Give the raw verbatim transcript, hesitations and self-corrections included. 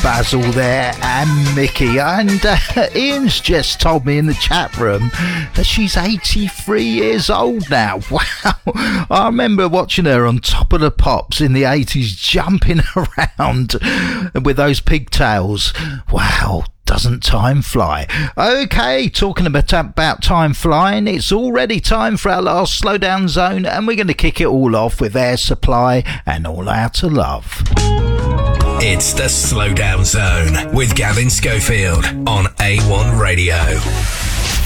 Basil there and Mickey. And uh, Ian's just told me in the chat room that she's eighty-three years old now. Wow. I remember watching her on Top of the Pops in the eighties, jumping around with those pigtails. Wow. Doesn't time fly? Okay, talking about, about time flying, it's already time for our last Slowdown Zone, and we're going to kick it all off with Air Supply and All Out of Love. It's the Slowdown Zone with Gavin Schofield on A one Radio.